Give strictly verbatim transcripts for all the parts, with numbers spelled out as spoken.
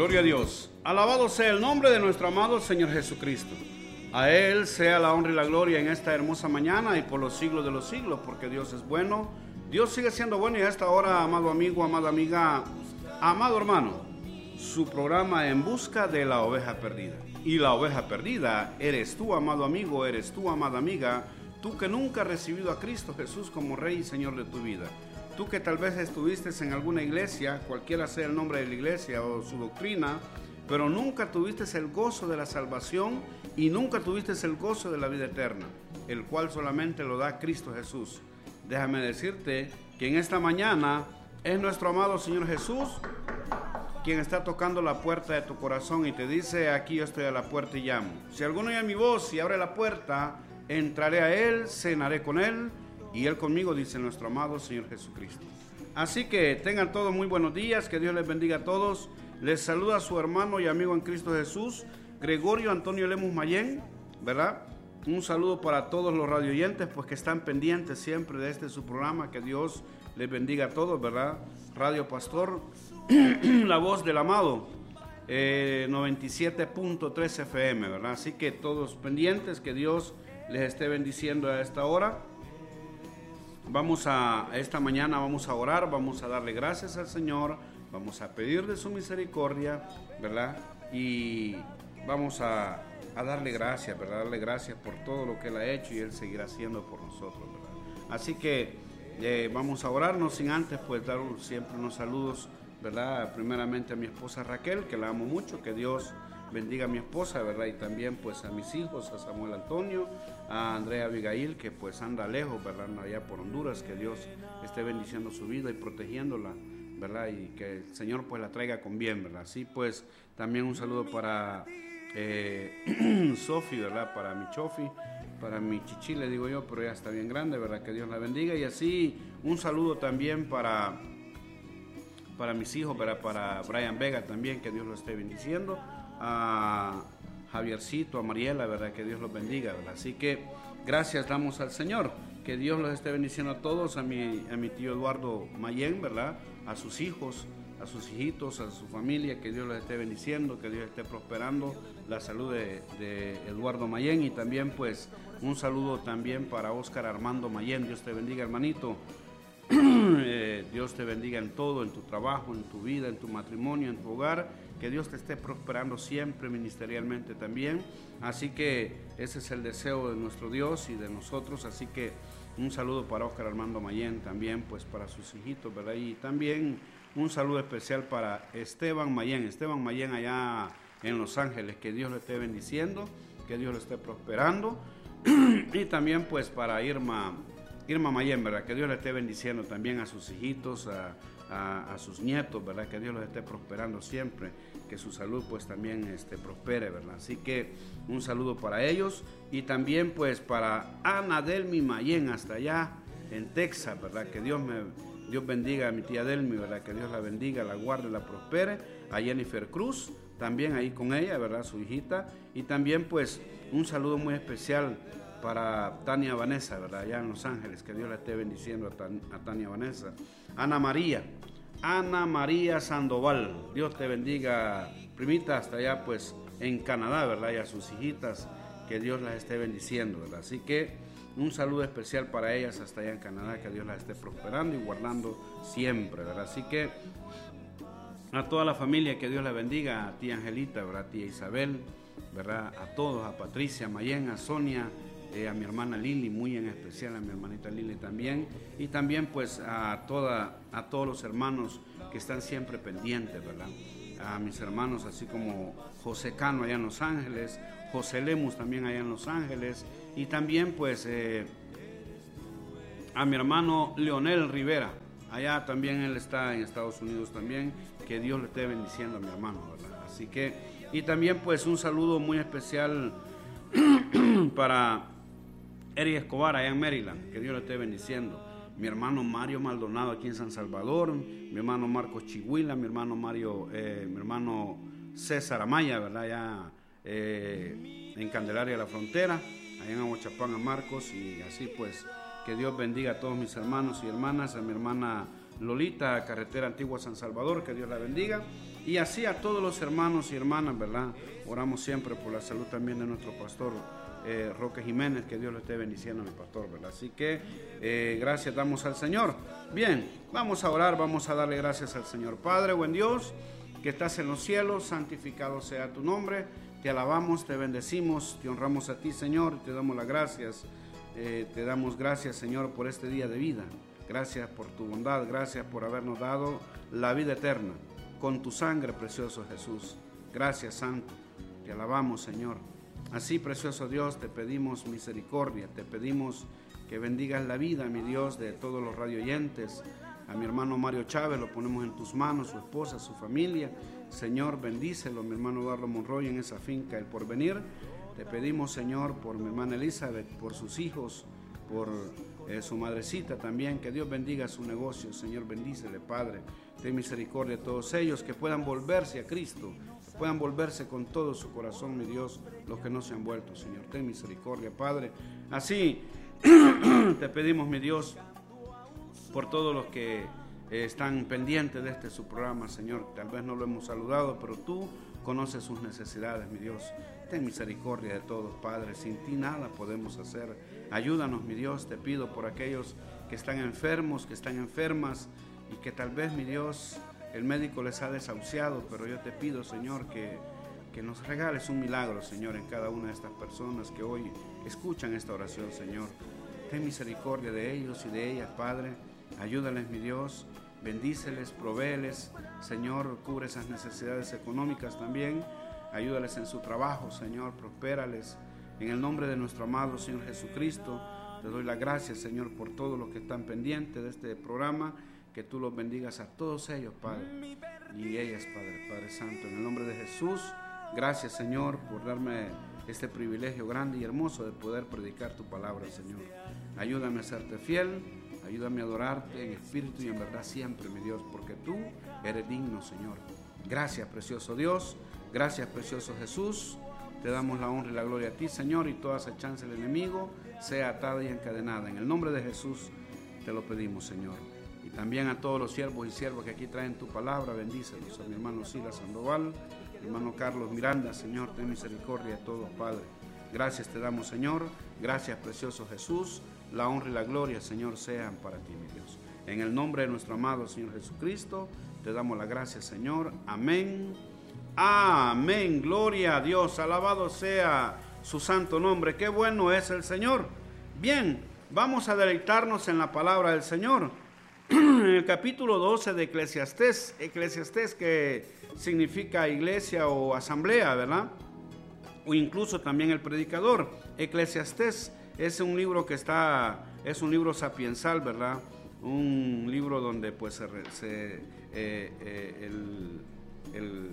Gloria a Dios. Alabado sea el nombre de nuestro amado Señor Jesucristo. A Él sea la honra y la gloria en esta hermosa mañana y por los siglos de los siglos, porque Dios es bueno. Dios sigue siendo bueno y a esta hora, amado amigo, amada amiga, amado hermano, su programa En Busca de la Oveja Perdida. Y la oveja perdida eres tú, amado amigo, eres tú, amada amiga, tú que nunca has recibido a Cristo Jesús como Rey y Señor de tu vida. Tú que tal vez estuviste en alguna iglesia, cualquiera sea el nombre de la iglesia o su doctrina, pero nunca tuviste el gozo de la salvación y nunca tuviste el gozo de la vida eterna, el cual solamente lo da Cristo Jesús. Déjame decirte que en esta mañana es nuestro amado Señor Jesús quien está tocando la puerta de tu corazón y te dice: aquí yo estoy a la puerta y llamo. Si alguno oye mi voz y abre la puerta, entraré a él, cenaré con él y él conmigo, dice nuestro amado Señor Jesucristo. Así que tengan todos muy buenos días, que Dios les bendiga a todos. Les saluda a su hermano y amigo en Cristo Jesús, Gregorio Antonio Lemus Mayén, ¿verdad? Un saludo para todos los radioyentes, pues que están pendientes siempre de este su programa. Que Dios les bendiga a todos, ¿verdad? Radio Pastor, la voz del amado, eh, noventa y siete punto tres F M, ¿verdad? Así que todos pendientes, que Dios les esté bendiciendo a esta hora. Vamos a, esta mañana vamos a orar, vamos a darle gracias al Señor, vamos a pedir de su misericordia, ¿verdad? Y vamos a, a darle gracias, ¿verdad? Darle gracias por todo lo que Él ha hecho y Él seguirá haciendo por nosotros, ¿verdad? Así que eh, vamos a orarnos sin antes pues dar siempre unos saludos, ¿verdad? Primeramente a mi esposa Raquel, que la amo mucho, que Dios bendiga a mi esposa, ¿verdad? Y también pues a mis hijos, a Samuel Antonio, a Andrea Abigail, que pues anda lejos, ¿verdad? Anda allá por Honduras, que Dios esté bendiciendo su vida y protegiéndola, ¿verdad? Y que el Señor pues la traiga con bien, ¿verdad? Así pues también un saludo para eh, Sofi, ¿verdad? Para mi Chofi, para mi Chichi, le digo yo, pero ya está bien grande, ¿verdad? Que Dios la bendiga. Y así un saludo también para, para mis hijos, ¿verdad? Para Brian Vega también, que Dios lo esté bendiciendo. A Javiercito, a Mariela, ¿verdad? Que Dios los bendiga, ¿verdad? Así que gracias damos al Señor, que Dios los esté bendiciendo a todos, a mi, a mi tío Eduardo Mayén, ¿verdad? A sus hijos, a sus hijitos, a su familia, que Dios los esté bendiciendo, que Dios esté prosperando la salud de, de Eduardo Mayén. Y también pues un saludo también para Óscar Armando Mayén. Dios te bendiga, hermanito. eh, Dios te bendiga en todo, en tu trabajo, en tu vida, en tu matrimonio, en tu hogar, que Dios te esté prosperando siempre ministerialmente también. Así que ese es el deseo de nuestro Dios y de nosotros. Así que un saludo para Óscar Armando Mayén también, pues para sus hijitos, ¿verdad? Y también un saludo especial para Esteban Mayén, Esteban Mayén allá en Los Ángeles, que Dios lo esté bendiciendo, que Dios lo esté prosperando. Y también pues para Irma Irma Mayén, ¿verdad? Que Dios le esté bendiciendo también a sus hijitos, a, a, a sus nietos, ¿verdad? Que Dios los esté prosperando siempre, que su salud pues también este, prospere, ¿verdad? Así que un saludo para ellos y también pues para Ana Delmi Mayén hasta allá en Texas, ¿verdad? Que Dios me Dios bendiga a mi tía Delmi, ¿verdad? Que Dios la bendiga, la guarde, la prospere. A Jennifer Cruz, también ahí con ella, ¿verdad? Su hijita. Y también pues un saludo muy especial para Tania Vanessa, ¿verdad? Allá en Los Ángeles, que Dios la esté bendiciendo a, Tan, a Tania Vanessa. Ana María, Ana María Sandoval, Dios te bendiga, primita, hasta allá pues en Canadá, ¿verdad? Y a sus hijitas, que Dios las esté bendiciendo, ¿verdad? Así que un saludo especial para ellas hasta allá en Canadá, que Dios las esté prosperando y guardando siempre, ¿verdad? Así que a toda la familia, que Dios la bendiga, a tía Angelita, ¿verdad? Tía Isabel, ¿verdad? A todos, a Patricia Mayén, a Sonia, Eh, a mi hermana Lili, muy en especial a mi hermanita Lili también, y también pues a, toda, a todos los hermanos que están siempre pendientes, ¿verdad? A mis hermanos así como José Cano allá en Los Ángeles, José Lemus también allá en Los Ángeles, y también pues eh, a mi hermano Leonel Rivera, allá también él está en Estados Unidos también, que Dios le esté bendiciendo a mi hermano, ¿verdad? Así que, y también pues un saludo muy especial para Eric Escobar allá en Maryland, que Dios le esté bendiciendo. Mi hermano Mario Maldonado aquí en San Salvador, mi hermano Marcos Chihuila, mi hermano Mario, eh, mi hermano César Amaya, ¿verdad? Allá eh, en Candelaria de la Frontera, allá en Aguachapán a Marcos, y así pues que Dios bendiga a todos mis hermanos y hermanas, a mi hermana Lolita, carretera Antigua San Salvador, que Dios la bendiga. Y así a todos los hermanos y hermanas, ¿verdad? Oramos siempre por la salud también de nuestro pastor eh, Roque Jiménez, que Dios lo esté bendiciendo, mi pastor, ¿verdad? Así que eh, gracias damos al Señor. Bien, vamos a orar, vamos a darle gracias al Señor. Padre, buen Dios, que estás en los cielos, santificado sea tu nombre. Te alabamos, te bendecimos, te honramos a ti, Señor, te damos las gracias. Eh, te damos gracias, Señor, por este día de vida. Gracias por tu bondad, gracias por habernos dado la vida eterna con tu sangre, precioso Jesús. Gracias, Santo. Te alabamos, Señor. Así, precioso Dios, te pedimos misericordia, te pedimos que bendigas la vida, mi Dios, de todos los radioyentes. A mi hermano Mario Chávez lo ponemos en tus manos, su esposa, su familia. Señor, bendícelo, mi hermano Eduardo Monroy en esa finca El Porvenir. Te pedimos, Señor, por mi hermana Elizabeth, por sus hijos, por eh, su madrecita también, que Dios bendiga su negocio. Señor, bendícele, Padre. Ten misericordia de todos ellos, que puedan volverse a Cristo, que puedan volverse con todo su corazón, mi Dios, los que no se han vuelto, Señor. Ten misericordia, Padre. Así te pedimos, mi Dios, por todos los que eh, están pendientes de este su programa, Señor. Tal vez no lo hemos saludado, pero tú conoces sus necesidades, mi Dios. Ten misericordia de todos, Padre. Sin ti nada podemos hacer. Ayúdanos, mi Dios. Te pido por aquellos que están enfermos, que están enfermas y que tal vez, mi Dios, el médico les ha desahuciado, pero yo te pido, Señor, que, que nos regales un milagro, Señor, en cada una de estas personas que hoy escuchan esta oración, Señor. Ten misericordia de ellos y de ellas, Padre. Ayúdales, mi Dios. Bendíceles, provéeles, Señor. Cubre esas necesidades económicas también. Ayúdales en su trabajo, Señor, prospérales. En el nombre de nuestro amado Señor Jesucristo, te doy las gracias, Señor, por todos los que están pendientes de este programa. Que tú los bendigas a todos ellos, Padre, y ellas, Padre, Padre Santo. En el nombre de Jesús, gracias, Señor, por darme este privilegio grande y hermoso de poder predicar tu palabra, Señor. Ayúdame a serte fiel, ayúdame a adorarte en espíritu y en verdad siempre, mi Dios, porque tú eres digno, Señor. Gracias, precioso Dios. Gracias, precioso Jesús. Te damos la honra y la gloria a ti, Señor, y toda esa chance del enemigo sea atada y encadenada. En el nombre de Jesús te lo pedimos, Señor. Y también a todos los siervos y siervas que aquí traen tu palabra, bendícelos. A mi hermano Silas Sandoval, mi hermano Carlos Miranda, Señor, ten misericordia de todos, Padre. Gracias te damos, Señor. Gracias, precioso Jesús. La honra y la gloria, Señor, sean para ti, mi Dios. En el nombre de nuestro amado Señor Jesucristo, te damos las gracias, Señor. Amén. Amén, gloria a Dios, alabado sea su santo nombre. Qué bueno es el Señor. Bien, vamos a deleitarnos en la palabra del Señor. En el capítulo doce de Eclesiastés, Eclesiastés que significa iglesia o asamblea, ¿verdad? O incluso también el predicador. Eclesiastés es un libro que está, es un libro sapiensal, ¿verdad? Un libro donde pues se, se eh, eh, el, el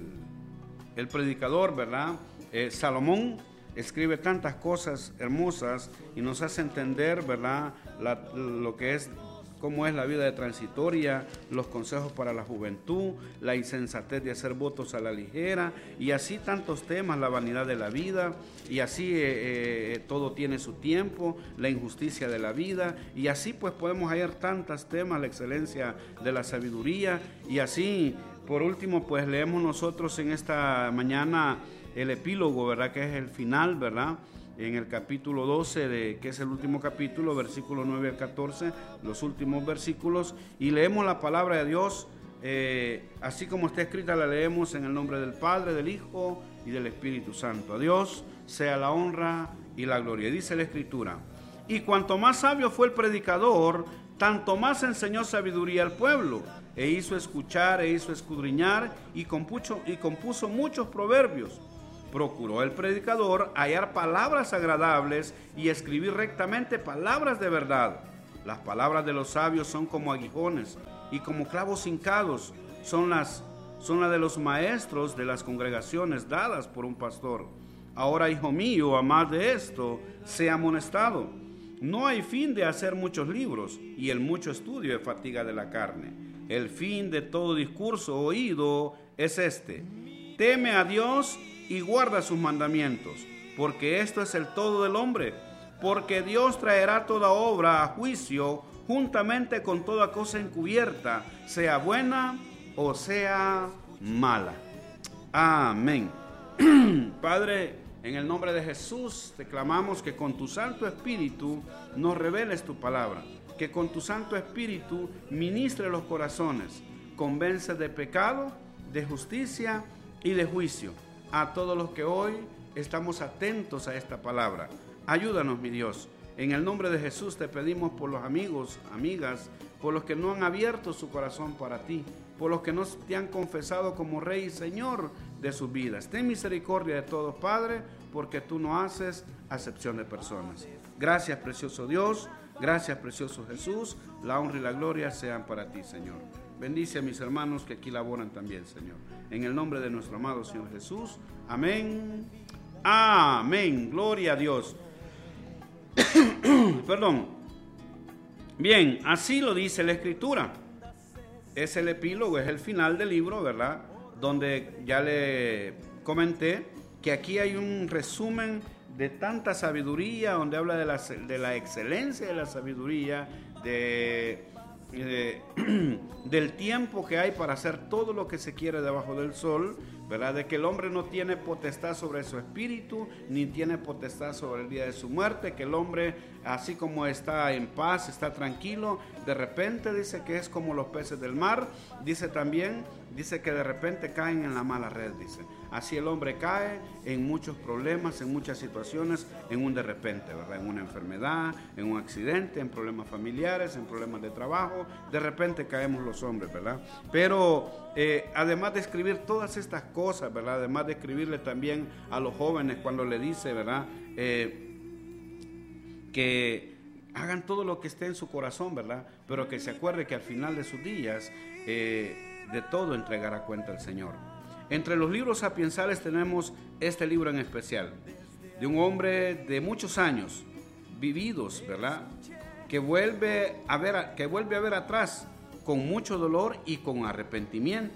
El predicador, ¿verdad? Eh, Salomón escribe tantas cosas hermosas y nos hace entender, ¿verdad? La, lo que es, cómo es la vida de transitoria, los consejos para la juventud, la insensatez de hacer votos a la ligera y así tantos temas, la vanidad de la vida y así eh, eh, todo tiene su tiempo, la injusticia de la vida y así pues podemos hallar tantos temas, la excelencia de la sabiduría y así. Por último, pues leemos nosotros en esta mañana el epílogo, ¿verdad? Que es el final, ¿verdad? En el capítulo doce, de, que es el último capítulo, versículos nueve al catorce, los últimos versículos, y leemos la palabra de Dios, eh, así como está escrita, la leemos en el nombre del Padre, del Hijo y del Espíritu Santo. A Dios sea la honra y la gloria. Dice la Escritura, y cuanto más sabio fue el predicador, tanto más enseñó sabiduría al pueblo, e hizo escuchar, e hizo escudriñar, y compuso, y compuso muchos proverbios. Procuró el predicador hallar palabras agradables y escribir rectamente palabras de verdad. Las palabras de los sabios son como aguijones, y como clavos hincados son las, son las de los maestros de las congregaciones dadas por un pastor. Ahora, hijo mío, a más de esto, sea amonestado. No hay fin de hacer muchos libros, y el mucho estudio es fatiga de la carne. El fin de todo discurso oído es este: teme a Dios y guarda sus mandamientos, porque esto es el todo del hombre, porque Dios traerá toda obra a juicio, juntamente con toda cosa encubierta, sea buena o sea mala. Amén. Padre, en el nombre de Jesús te clamamos que con tu Santo Espíritu nos reveles tu palabra, que con tu Santo Espíritu ministre los corazones, convence de pecado, de justicia y de juicio a todos los que hoy estamos atentos a esta palabra. Ayúdanos, mi Dios. En el nombre de Jesús te pedimos por los amigos, amigas, por los que no han abierto su corazón para ti, por los que no te han confesado como Rey y Señor de sus vidas. Ten misericordia de todos, Padre, porque tú no haces acepción de personas. Gracias, precioso Dios. Gracias, precioso Jesús. La honra y la gloria sean para ti, Señor. Bendice a mis hermanos que aquí laboran también, Señor. En el nombre de nuestro amado Señor Jesús. Amén. Amén. Gloria a Dios. Perdón. Bien, así lo dice la Escritura. Es el epílogo, es el final del libro, ¿verdad? Donde ya le comenté que aquí hay un resumen de tanta sabiduría, donde habla de la, de la excelencia de la sabiduría, de, de, del tiempo que hay para hacer todo lo que se quiere debajo del sol, ¿verdad? De que el hombre no tiene potestad sobre su espíritu, ni tiene potestad sobre el día de su muerte, que el hombre, así como está en paz, está tranquilo, de repente dice que es como los peces del mar, dice también, dice que de repente caen en la mala red, dice. Así el hombre cae en muchos problemas, en muchas situaciones, en un de repente, ¿verdad? En una enfermedad, en un accidente, en problemas familiares, en problemas de trabajo, de repente caemos los hombres, ¿verdad? Pero eh, además de escribir todas estas cosas, ¿verdad? Además de escribirle también a los jóvenes cuando le dice, ¿verdad? Eh, que hagan todo lo que esté en su corazón, ¿verdad? Pero que se acuerde que al final de sus días, eh, de todo entregará cuenta el Señor. Entre los libros sapiensales tenemos este libro en especial, de un hombre de muchos años vividos, ¿verdad? Que vuelve a ver, que vuelve a ver atrás con mucho dolor y con arrepentimiento,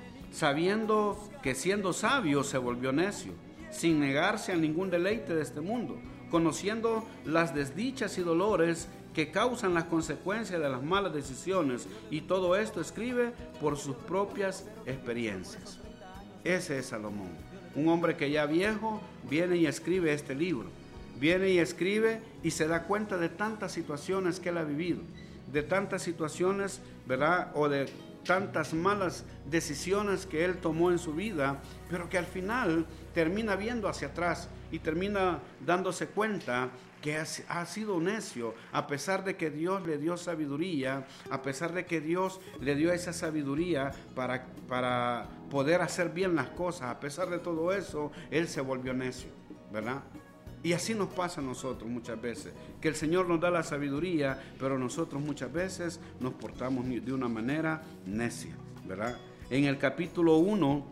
sabiendo que siendo sabio se volvió necio, sin negarse a ningún deleite de este mundo, conociendo las desdichas y dolores que causan las consecuencias de las malas decisiones, y todo esto escribe por sus propias experiencias. Ese es Salomón, un hombre que ya viejo viene y escribe este libro, viene y escribe y se da cuenta de tantas situaciones que él ha vivido, de tantas situaciones, ¿verdad? O de tantas malas decisiones que él tomó en su vida, pero que al final termina viendo hacia atrás y termina dándose cuenta que ha sido necio, a pesar de que Dios le dio sabiduría, a pesar de que Dios le dio esa sabiduría para, para poder hacer bien las cosas. A pesar de todo eso, él se volvió necio, ¿verdad? Y así nos pasa a nosotros muchas veces, que el Señor nos da la sabiduría, pero nosotros muchas veces nos portamos de una manera necia, ¿verdad? En el capítulo uno,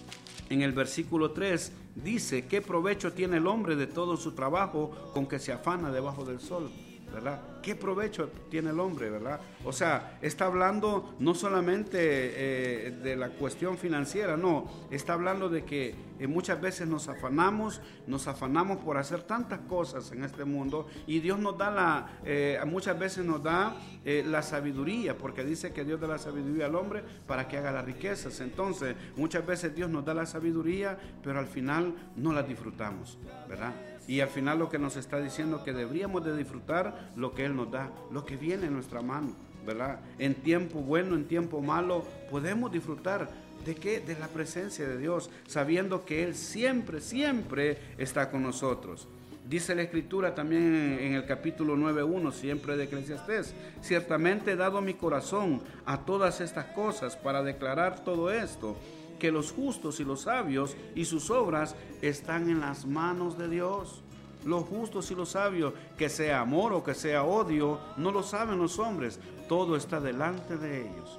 en el versículo tres, dice: ¿qué provecho tiene el hombre de todo su trabajo con que se afana debajo del sol? ¿Verdad? ¿Qué provecho tiene el hombre, verdad? O sea, está hablando no solamente eh, de la cuestión financiera, no, está hablando de que eh, muchas veces nos afanamos, nos afanamos por hacer tantas cosas en este mundo, y Dios nos da la, eh, muchas veces nos da eh, la sabiduría, porque dice que Dios da la sabiduría al hombre para que haga las riquezas. Entonces, muchas veces Dios nos da la sabiduría, pero al final no la disfrutamos, ¿verdad? Y al final lo que nos está diciendo que deberíamos de disfrutar lo que Él nos da, lo que viene en nuestra mano, ¿verdad? En tiempo bueno, en tiempo malo, podemos disfrutar ¿de qué? De la presencia de Dios, sabiendo que Él siempre, siempre está con nosotros. Dice la Escritura también en el capítulo nueve uno, siempre de Eclesiastés: ciertamente he dado mi corazón a todas estas cosas para declarar todo esto, que los justos y los sabios y sus obras están en las manos de Dios. Los justos y los sabios, que sea amor o que sea odio, no lo saben los hombres. Todo está delante de ellos.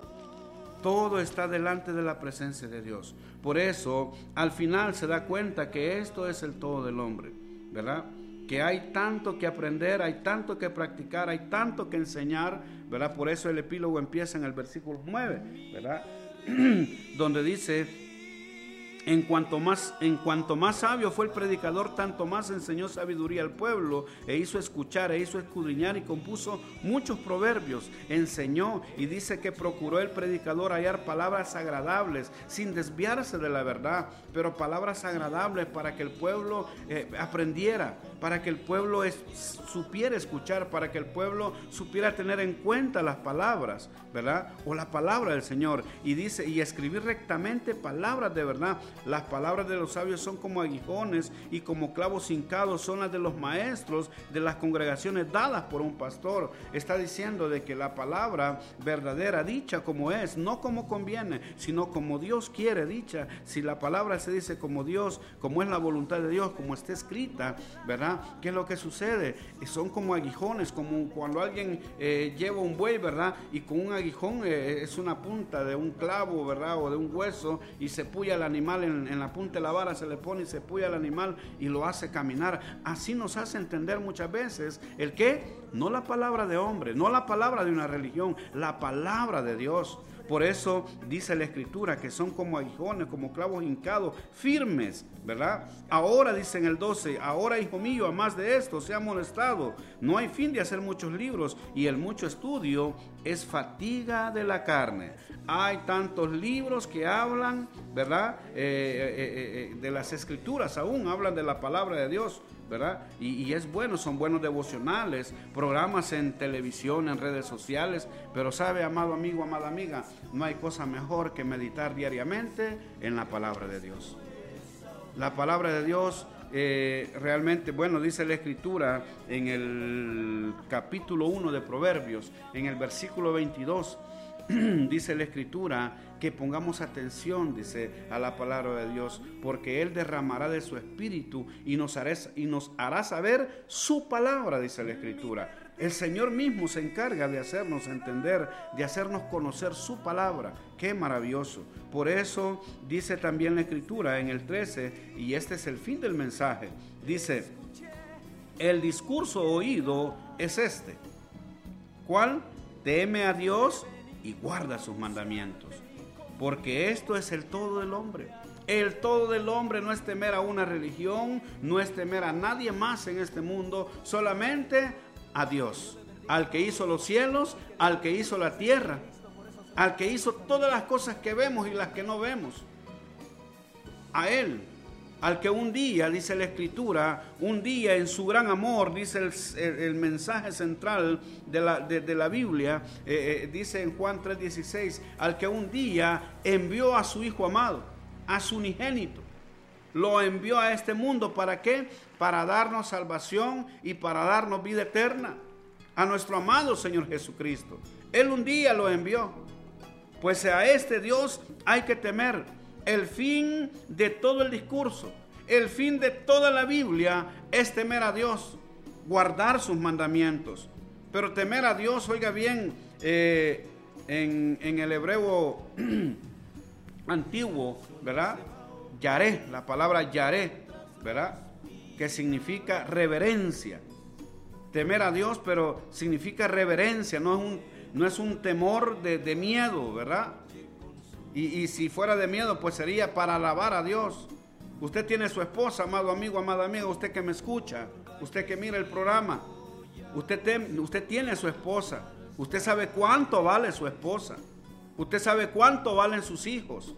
Todo está delante de la presencia de Dios. Por eso, al final se da cuenta que esto es el todo del hombre, ¿verdad? Que hay tanto que aprender, hay tanto que practicar, hay tanto que enseñar, ¿verdad? Por eso el epílogo empieza en el versículo nueve, ¿verdad? Donde dice: En cuanto más, en cuanto más sabio fue el predicador, tanto más enseñó sabiduría al pueblo, e hizo escuchar, e hizo escudriñar, y compuso muchos proverbios. Enseñó, y dice que procuró el predicador hallar palabras agradables, sin desviarse de la verdad, pero palabras agradables para que el pueblo eh, aprendiera, para que el pueblo es, supiera escuchar, para que el pueblo supiera tener en cuenta las palabras, ¿verdad? O la palabra del Señor. Y dice, y escribir rectamente palabras de verdad. Las palabras de los sabios son como aguijones, y como clavos hincados son las de los maestros de las congregaciones dadas por un pastor. Está diciendo de que la palabra verdadera, dicha como es, no como conviene, sino como Dios quiere dicha. Si la palabra se dice como Dios, como es la voluntad de Dios, como está escrita, ¿verdad? ¿Qué es lo que sucede? Son como aguijones, como cuando alguien eh, lleva un buey, ¿verdad? Y con un aguijón eh, es una punta de un clavo, ¿verdad? O de un hueso, y se puya el animal en, en la punta de la vara, se le pone y se puya el animal y lo hace caminar. Así nos hace entender muchas veces el qué, no la palabra de hombre, no la palabra de una religión, la palabra de Dios. Por eso dice la Escritura que son como aguijones, como clavos hincados, firmes, ¿verdad? Ahora, dice en el doce, ahora, hijo mío, a más de esto, sea amonestado. No hay fin de hacer muchos libros, y el mucho estudio es fatiga de la carne. Hay tantos libros que hablan, ¿verdad? Eh, eh, eh, de las Escrituras, aún hablan de la palabra de Dios, ¿verdad? Y, y es bueno, son buenos devocionales, programas en televisión, en redes sociales, pero sabe, amado amigo, amada amiga, no hay cosa mejor que meditar diariamente en la palabra de Dios. La palabra de Dios eh, realmente, bueno, dice la Escritura en el capítulo uno de Proverbios, en el versículo veintidós, dice la Escritura que pongamos atención, dice, a la palabra de Dios, porque Él derramará de su espíritu y nos hará, y nos hará saber su palabra, dice la Escritura. El Señor mismo se encarga de hacernos entender, de hacernos conocer su palabra. ¡Qué maravilloso! Por eso dice también la Escritura en el trece, y este es el fin del mensaje, dice, el discurso oído es este. ¿Cuál? Teme a Dios y guarda sus mandamientos, porque esto es el todo del hombre. El todo del hombre no es temer a una religión, no es temer a nadie más en este mundo, solamente a Dios, al que hizo los cielos, al que hizo la tierra, al que hizo todas las cosas que vemos y las que no vemos. A Él, al que un día, dice la Escritura, un día en su gran amor, dice el, el, el mensaje central de la, de, de la Biblia, eh, eh, dice en Juan tres dieciséis, al que un día envió a su Hijo amado, a su unigénito, lo envió a este mundo, ¿para qué? Para darnos salvación y para darnos vida eterna, a nuestro amado Señor Jesucristo. Él un día lo envió, pues a este Dios hay que temer. El fin de todo el discurso, el fin de toda la Biblia es temer a Dios, guardar sus mandamientos. Pero temer a Dios, oiga bien, eh, en, en el hebreo antiguo, ¿verdad? Yaré, la palabra yaré, ¿verdad? Que significa reverencia. Temer a Dios, pero significa reverencia, no es un, no es un temor de, de miedo, ¿verdad? Y, y si fuera de miedo, pues sería para alabar a Dios. Usted tiene su esposa, amado amigo, amada amiga, usted que me escucha, usted que mira el programa, usted, te, usted tiene su esposa, usted sabe cuánto vale su esposa, usted sabe cuánto valen sus hijos.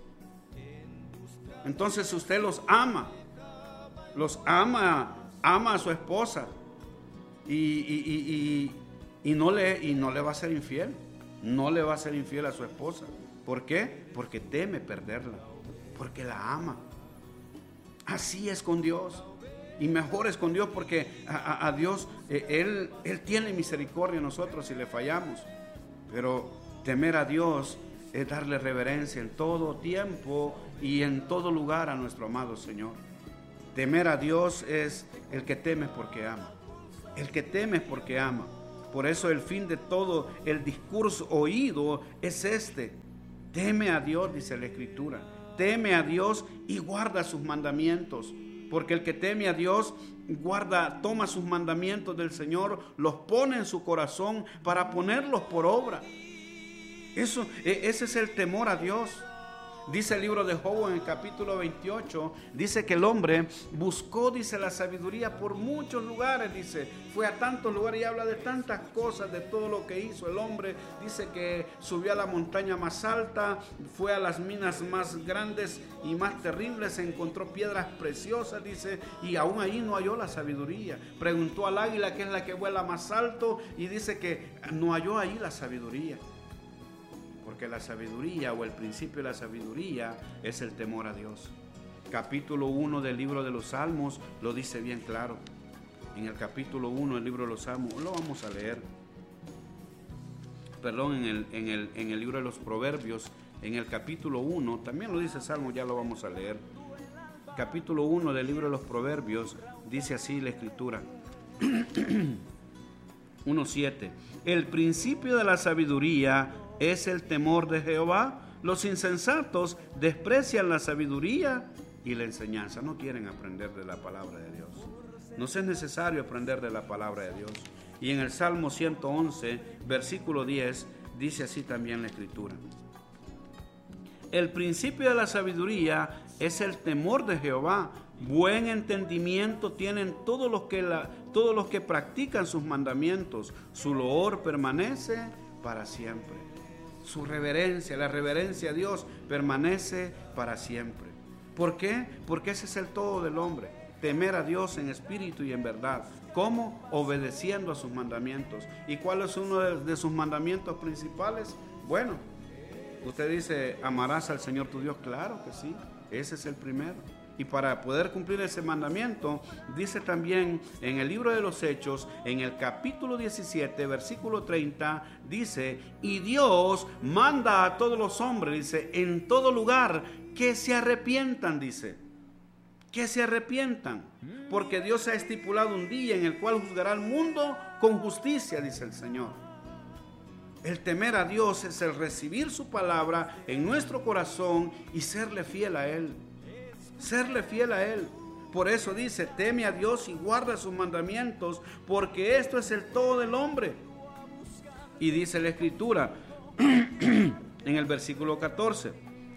Entonces usted los ama, los ama, ama a su esposa y, y, y, y, y, no le, y no le va a ser infiel, no le va a ser infiel a su esposa. ¿Por qué? Porque teme perderla, porque la ama. Así es con Dios, y mejor es con Dios, porque a, a, a Dios, eh, Él, Él tiene misericordia a nosotros si le fallamos, pero temer a Dios es darle reverencia en todo tiempo y en todo lugar a nuestro amado Señor. Temer a Dios es el que teme porque ama, el que teme porque ama. Por eso el fin de todo el discurso oído es este: teme a Dios, dice la Escritura, teme a Dios y guarda sus mandamientos, porque el que teme a Dios guarda, toma sus mandamientos del Señor, los pone en su corazón para ponerlos por obra. Eso, ese es el temor a Dios. Dice el libro de Job en el capítulo veintiocho, dice que el hombre buscó, dice, la sabiduría por muchos lugares, dice, fue a tantos lugares y habla de tantas cosas, de todo lo que hizo el hombre. Dice que subió a la montaña más alta, fue a las minas más grandes y más terribles, encontró piedras preciosas, dice, y aún ahí no halló la sabiduría. Preguntó al águila, que es la que vuela más alto, y dice que no halló ahí la sabiduría. Porque la sabiduría, o el principio de la sabiduría, es el temor a Dios. Capítulo uno del libro de los Salmos lo dice bien claro. En el capítulo uno del libro de los Salmos, lo vamos a leer. Perdón, en el, en el, en el libro de los Proverbios, en el capítulo uno, también lo dice Salmo, ya lo vamos a leer. Capítulo uno del libro de los Proverbios, dice así la Escritura. uno siete. El principio de la sabiduría es el temor de Jehová. Los insensatos desprecian la sabiduría y la enseñanza. No quieren aprender de la palabra de Dios. Nos es necesario aprender de la palabra de Dios. Y en el Salmo ciento once, versículo diez, dice así también la Escritura. El principio de la sabiduría es el temor de Jehová. Buen entendimiento tienen todos los que, la, todos los que practican sus mandamientos. Su loor permanece para siempre. Su reverencia, la reverencia a Dios permanece para siempre. ¿Por qué? Porque ese es el todo del hombre. Temer a Dios en espíritu y en verdad. ¿Cómo? Obedeciendo a sus mandamientos. ¿Y cuál es uno de, de sus mandamientos principales? Bueno, usted dice, ¿amarás al Señor tu Dios? Claro que sí, ese es el primero. Y para poder cumplir ese mandamiento, dice también en el libro de los Hechos, en el capítulo diecisiete, versículo treinta, dice, y Dios manda a todos los hombres, dice, en todo lugar, que se arrepientan, dice, que se arrepientan, porque Dios ha estipulado un día en el cual juzgará al mundo con justicia, dice el Señor. El temer a Dios es el recibir su palabra en nuestro corazón y serle fiel a Él. Serle fiel a Él. Por eso dice, teme a Dios y guarda sus mandamientos, porque esto es el todo del hombre. Y dice la Escritura en el versículo catorce,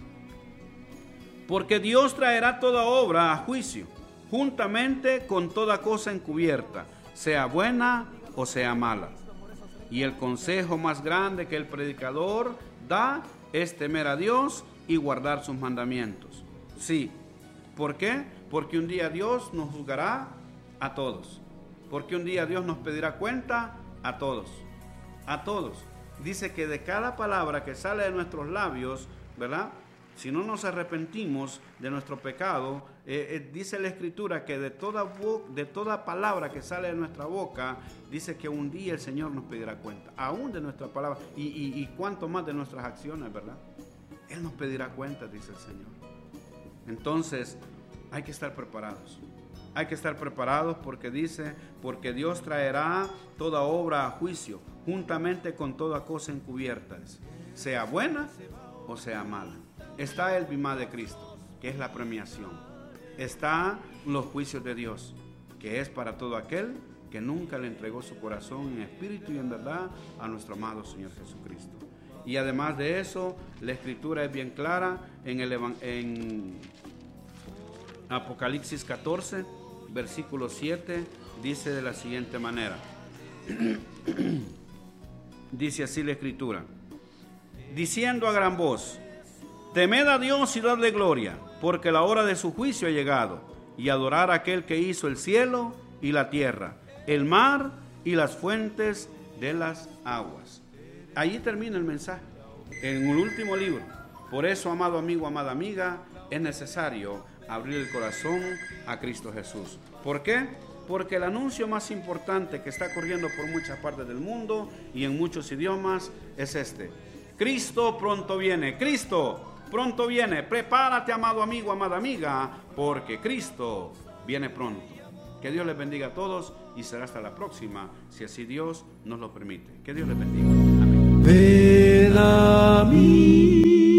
porque Dios traerá toda obra a juicio, juntamente con toda cosa encubierta, sea buena o sea mala. Y el consejo más grande que el predicador da es temer a Dios y guardar sus mandamientos. Sí. ¿Por qué? Porque un día Dios nos juzgará a todos. Porque un día Dios nos pedirá cuenta a todos. A todos. Dice que de cada palabra que sale de nuestros labios, ¿verdad? Si no nos arrepentimos de nuestro pecado, eh, eh, dice la Escritura que de toda, de toda palabra que sale de nuestra boca, dice que un día el Señor nos pedirá cuenta. Aún de nuestra palabra. Y, y, y cuánto más de nuestras acciones, ¿verdad? Él nos pedirá cuenta, dice el Señor. Entonces, hay que estar preparados. Hay que estar preparados porque dice, porque Dios traerá toda obra a juicio, juntamente con toda cosa encubierta, sea buena o sea mala. Está el bimá de Cristo, que es la premiación. Está los juicios de Dios, que es para todo aquel que nunca le entregó su corazón en espíritu y en verdad a nuestro amado Señor Jesucristo. Y además de eso, la Escritura es bien clara en, el, en Apocalipsis catorce, versículo siete, dice de la siguiente manera. Dice así la Escritura, diciendo a gran voz, temed a Dios y dadle gloria, porque la hora de su juicio ha llegado, y adorar a aquel que hizo el cielo y la tierra, el mar y las fuentes de las aguas. Allí termina el mensaje, en el último libro. Por eso, amado amigo, amada amiga, es necesario abrir el corazón a Cristo Jesús. ¿Por qué? Porque el anuncio más importante que está corriendo por muchas partes del mundo y en muchos idiomas es este: Cristo pronto viene, Cristo pronto viene. Prepárate, amado amigo, amada amiga, porque Cristo viene pronto. Que Dios les bendiga a todos y será hasta la próxima, si así Dios nos lo permite. Que Dios les bendiga. Amén. Ven a mí.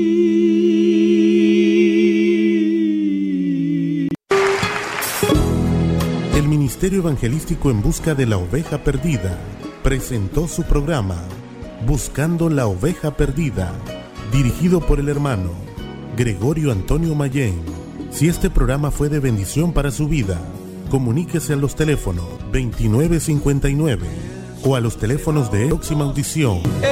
El Ministerio Evangelístico en Busca de la Oveja Perdida presentó su programa Buscando la Oveja Perdida, dirigido por el hermano Gregorio Antonio Mayén. Si este programa fue de bendición para su vida, comuníquese a los teléfonos veintinueve cincuenta y nueve o a los teléfonos de próxima audición.